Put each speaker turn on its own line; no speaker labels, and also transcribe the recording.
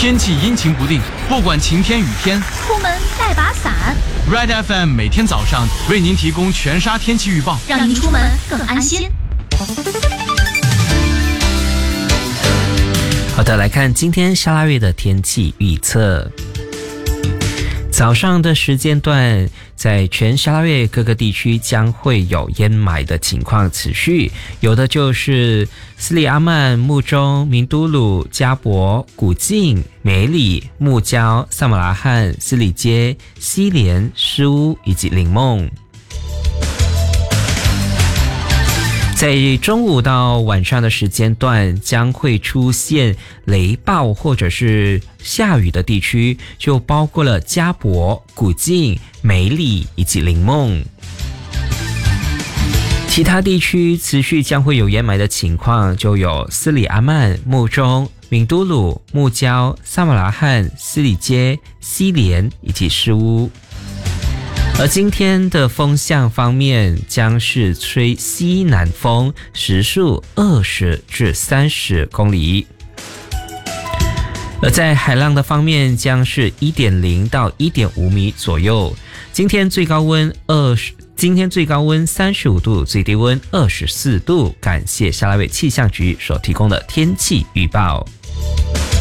天气阴晴不定，不管晴天雨天，
出门带把伞。
Red FM 每天早上为您提供全沙天气预报，
让您出门更安心。
好的，来看今天沙拉越的天气预测。早上的时间段，在全沙拉越各个地区将会有烟霾的情况持续，有的就是斯里阿曼、木中、明都鲁、加博、古晋、梅里、木礁、萨马拉罕、斯里街、西连、诗屋以及林梦。在中午到晚上的时间段将会出现雷暴或者是下雨的地区，就包括了加博、古晋、梅里以及林梦。其他地区持续将会有烟霾的情况，就有斯里阿曼、木中、明都鲁、木礁、萨马拉罕、斯里街、西连以及诗屋。而今天的风向方面，将是吹西南风，时速20至30公里。而在海浪的方面，将是 1.0 到 1.5 米左右。今天最高温35度，最低温24度。感谢沙拉越气象局所提供的天气预报。